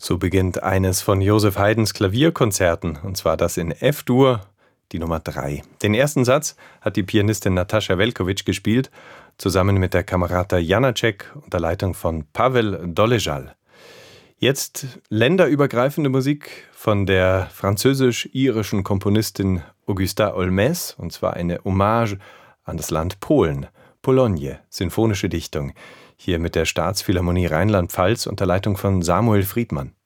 So beginnt eines von Joseph Haydns Klavierkonzerten, und zwar das in F-Dur, die Nummer 3. Den ersten Satz hat die Pianistin Natascha Velkovic gespielt, zusammen mit der Kamerata Janacek unter Leitung von Pavel Dolezal. Jetzt länderübergreifende Musik von der französisch-irischen Komponistin Augusta Holmes, und zwar eine Hommage an das Land Polen. Pologne, sinfonische Dichtung. Hier mit der Staatsphilharmonie Rheinland-Pfalz unter Leitung von Samuel Friedmann.